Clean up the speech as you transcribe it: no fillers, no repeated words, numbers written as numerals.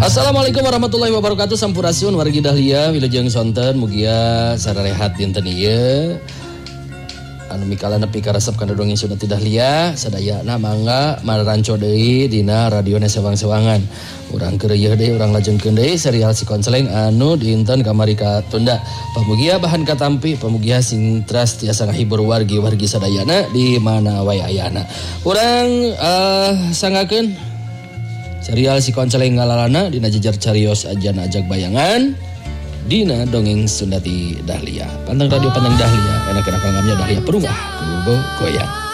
Assalamualaikum warahmatullahi wabarakatuh. Sampurasun wargi Dahlia wilujeng sonten mugia sararehat dinten ieu. Anu mikala nepi ka resep kana dongeng Sunda Dahlia sadayana mangga maranco deui dina radiona sewang-sewangan. Urang keureuh deui urang lajengkeun deui serial si konseleng anu dinten kamari katunda. Pamugia bahan katampi, pamugia sing tras tiasa ngahibur wargi-wargi sadayana di mana wae ayana. Urang sangakeun serial si konseleng ngalalana dina jejar carios ajan ajak bayangan dina dongeng Sunda Dahlia. Pantang radio Pantang Dahlia, enak-enak langamnya Dahlia perungah, kubo goyang.